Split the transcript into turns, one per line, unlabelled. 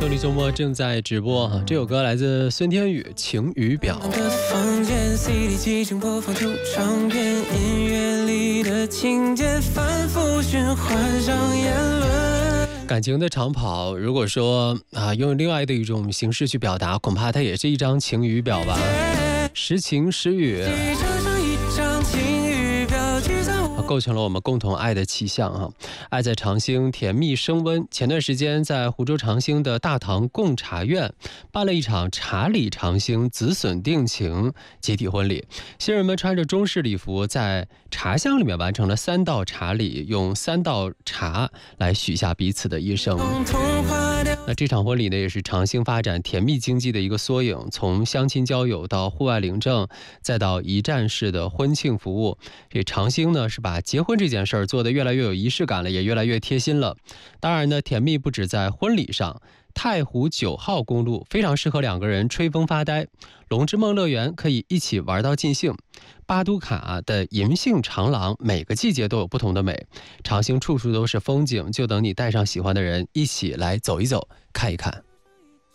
周立周末正在直播哈，这首歌来自孙天宇《晴雨表》。
房间 CD 机正播放出唱片，音乐里的情节反复循环上演轮。
感情的长跑，如果说用另外的一种形式去表达，恐怕它也是一张晴雨表吧，时晴时雨。构成了我们共同爱的气象哈，爱在长兴，甜蜜升温。前段时间在湖州长兴的大唐贡茶院办了一场茶里长兴子孙定情集体婚礼，新人们穿着中式礼服，在茶香里面完成了3道茶礼，用3道茶来许下彼此的一生。那这场婚礼呢，也是长兴发展甜蜜经济的一个缩影，从相亲交友到户外领证，再到一站式的婚庆服务。这长兴呢，是把结婚这件事儿做得越来越有仪式感了，也越来越贴心了。当然呢，甜蜜不止在婚礼上，太湖9号公路非常适合2个人吹风发呆，龙之梦乐园可以一起玩到尽兴，巴都卡的银杏长廊每个季节都有不同的美，长兴处处都是风景，就等你带上喜欢的人一起来走一走看一看。